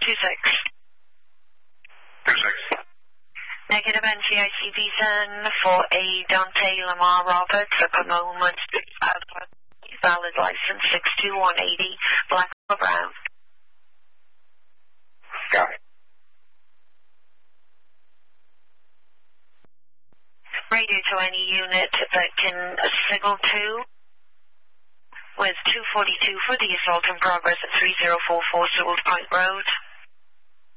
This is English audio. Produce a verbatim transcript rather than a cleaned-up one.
two six. two six. Negative N C I C Visa for a Dante Lamar Roberts at the moment. Valid license six two one eighty, black or brown. Got it. Radio to any unit that can signal to with two forty-two for the assault in progress at three zero four four Sewell Point Road.